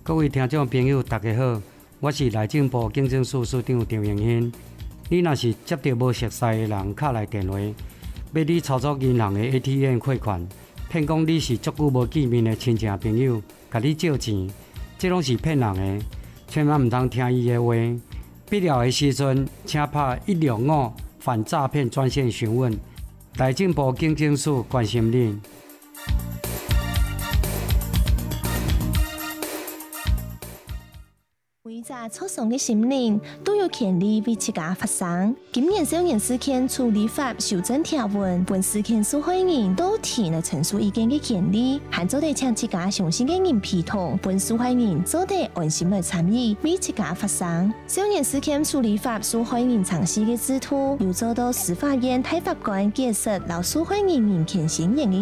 各位听众朋友，大家好，我是内政部警政署署长张荣兴。你若是接到无熟悉的人敲来电话，要你操作银行的 ATM 汇款，骗讲你是足久无见面的亲戚朋友，甲你借钱，这拢是骗人的，千万唔通听伊的话。必要的时阵，请拍165反诈骗专线询问。内政部警政署关心你。 每只初送的心灵都有权利为自家发声。今年少年事件处理法修正条文，本事件受害人都提来陈述意见的权利，还做得请自家相信的人陪同，本受害人做得安心来参与为自家发声。少年事件处理法受害人尝试的制度，又做到司法院大法官解释老受害人人权宣言的